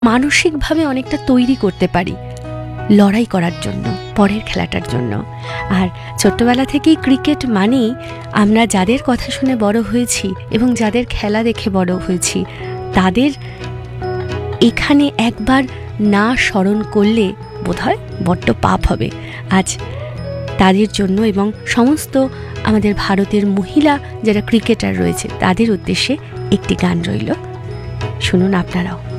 মানসিকভাবে অনেকটা তৈরি করতে পারি লড়াই করার জন্য, পরের খেলাটার জন্য। আর ছোট্টবেলা থেকেই ক্রিকেট মানেই আমরা যাদের কথা শুনে বড় হয়েছি এবং যাদের খেলা দেখে বড় হয়েছি, তাদের এখানে একবার না স্মরণ করলে বোধহয় বড্ড পাপ হবে। আজ তাদের জন্য এবং সমস্ত আমাদের ভারতের মহিলা যারা ক্রিকেটার রয়েছে তাদের উদ্দেশ্যে একটি গান রইল, শুনুন আপনারাও।